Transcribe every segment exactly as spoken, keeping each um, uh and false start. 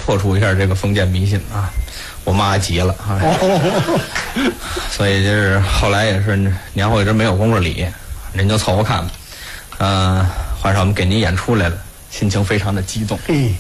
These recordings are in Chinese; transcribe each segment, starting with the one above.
破除一下这个封建迷信啊。我妈急了啊，哦、所以就是后来也是年后一直没有功夫理，您就凑合看吧。嗯、呃，换上我们给您演出来了，心情非常的激动。 嘿，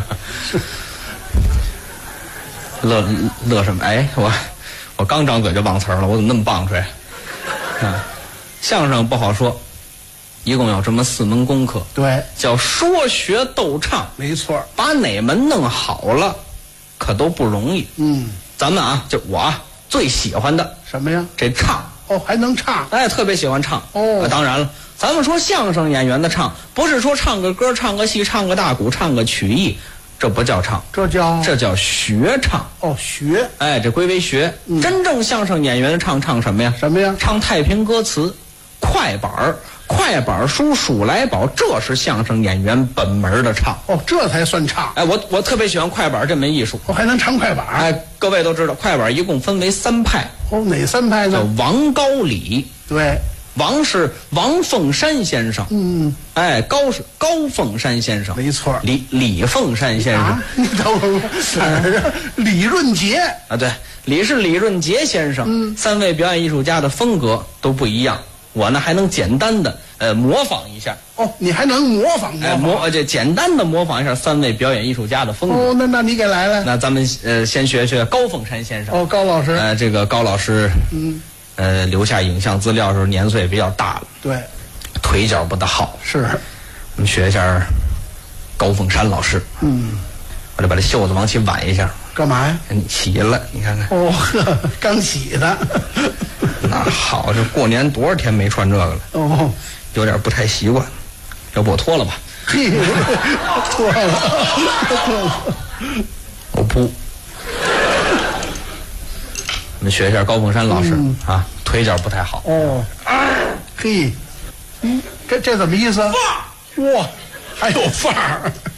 乐乐什么？哎，我我刚张嘴就忘词儿了，我怎么那么棒槌？啊，相声不好说，一共有这么四门功课。 对， 叫说学逗唱， 没错， 把哪门弄好了，可都不容易。 嗯， 咱们啊，就我啊最喜欢的什么呀？ 这唱。 哦，还能唱？ 哎，特别喜欢唱。 哦、 啊，当然了，咱们说相声演员的唱，不是说唱个歌、唱个戏、唱个大鼓、唱个曲艺，这不叫唱， 这叫这叫学唱。 哦，学。 哎，这归为学。 嗯、 真正相声演员的唱唱什么呀？ 什么呀？ 唱太平歌词、快板儿。快板书数来宝，这是相声演员本门的唱。 哦，这才算唱。 哎，我我特别喜欢快板这门艺术。 我、哦、还能唱快板。 哎，各位都知道，快板一共分为三派。 哦，哪三派呢？ 叫王高李。 对， 王是王凤山先生。 嗯。 哎，高是高凤山先生。 没错。 李李凤山先生。 啊、你等会儿，哪儿啊？李润杰啊，对，李是李润杰先生。 嗯。 三位表演艺术家的风格都不一样。我呢还能简单的呃模仿一下。 哦，你还能模仿模仿？ 哎，模这简单的模仿一下三位表演艺术家的风格。 哦，那那你给来来。 那咱们呃先学学高凤山先生。 哦，高老师。 呃，这个高老师， 嗯， 呃，留下影像资料的时候年岁比较大了。 对， 腿脚不大好。 是。 我们学一下高凤山老师。 嗯， 我得把这袖子往起挽一下。 干嘛呀？ 你起了，你看看。 哦呵，刚洗的。 那好，这过年多少天没穿这个了？ 哦， 有点不太习惯，要不我脱了吧？ 嘿，脱了，脱了。 我不。我们学一下高凤山老师、嗯、啊，腿脚不太好。 哦，嘿，嗯，这这怎么意思？ 范儿， 哇，还有范儿。